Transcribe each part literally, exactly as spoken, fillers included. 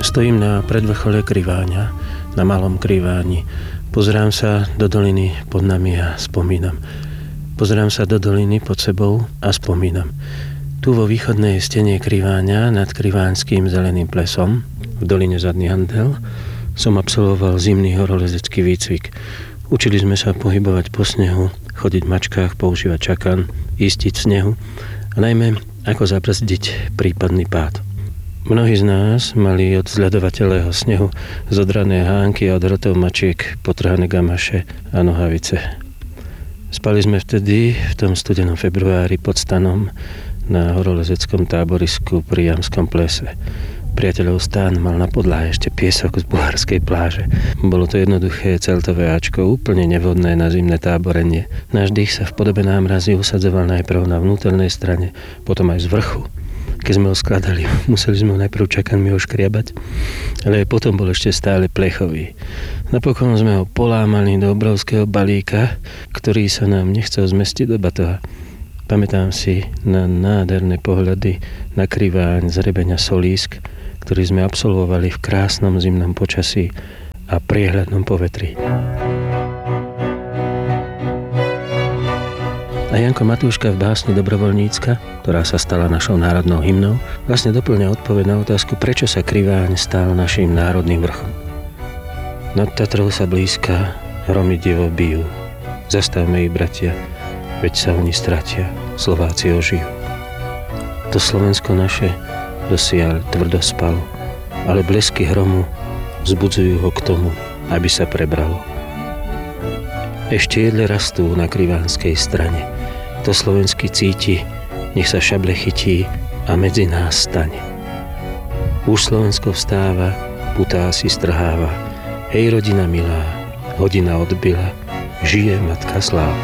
Stojím na predvrchole Kriváňa, na Malom Kriváni. Pozerám sa do doliny pod nami a spomínam. Pozerám sa do doliny pod sebou a spomínam. Tu vo východnej stene Kriváňa nad Kriváňským zeleným plesom, v doline Zadný Handel, som absolvoval zimný horolezecký výcvik. Učili sme sa pohybovať po snehu, chodiť v mačkách, používať čakan, istiť v snehu a najmä ako zabrzdiť prípadný pád. Mnohí z nás mali od zľadovateľného snehu zodrané hánky a od rotov mačiek potrhané gamaše a nohavice. Spali sme vtedy v tom studenom februári pod stanom na horolezeckom táborisku pri Jamskom plese. Priateľov stán mal na podlahe ešte piesok z bulharskej pláže. Bolo to jednoduché celtové áčko, úplne nevhodné na zimné táborenie. Náš dých sa v podobe námrazy usadzoval najprv na vnútornej strane, potom aj z vrchu. Keď sme ho skladali, museli sme ho najprv čakanmi oškriabať, ale aj potom bol ešte stále plechový. Napokon sme ho polámali do obrovského balíka, ktorý sa nám nechcel zmestiť do batoha. Pamätám si na nádherné pohľady na Kriváň z hrebeňa Solísk, ktorý sme absolvovali v krásnom zimnom počasí a priehľadnom povetrí. A Janko Matúška v básni Dobrovoľnícka, ktorá sa stala našou národnou hymnou, vlastne doplňa odpoveď na otázku, prečo sa Kriváň stal naším národným vrchom. Nad Tatrou sa blízka hromy divo bijú. Zastavme ich, bratia, veď sa oni stratia, Slováci ožijú. To Slovensko naše dosiaľ tvrdo spalo, ale blesky hromu vzbudzujú ho k tomu, aby sa prebralo. Ešte jedle rastú na krivánskej strane. To slovenský cíti, nech sa šable chytí a medzi nás stane. Už Slovensko vstáva, putá si strháva. Hej, rodina milá, hodina odbyla, žije matka sláva.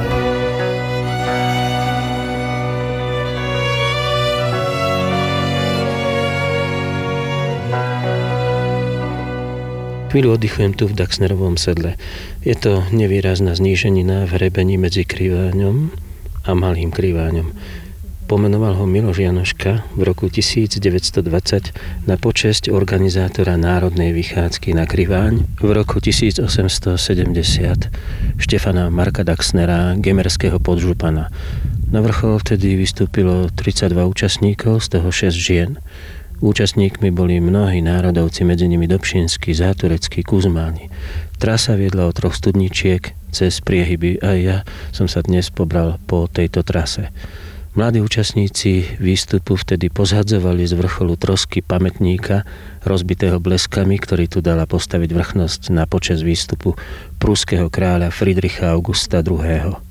Chvíľu oddychujem tu v Daxnerovom sedle. Je to nevýrazná zníženina v hrebení medzi Kriváňom a Malým Kriváňom. Pomenoval ho Miloš Janoška v roku devätnásťstodvadsať na počesť organizátora národnej vychádzky na Kriváň, v roku osemnásťsedemdesiat Štefana Marka Daxnera, gemerského podžupana. Na vrchol vtedy vystúpilo tridsaťdva účastníkov, z toho šesť žien. Účastníkmi boli mnohí národovci, medzi nimi Dobšinský, Záturecký, Kuzmáni. Trasa viedla od troch studničiek cez priehyby a ja som sa dnes pobral po tejto trase. Mladí účastníci výstupu vtedy pozhadzovali z vrcholu trosky pamätníka rozbitého bleskami, ktorý tu dala postaviť vrchnosť na počesť výstupu prúskeho kráľa Friedricha Augusta druhého.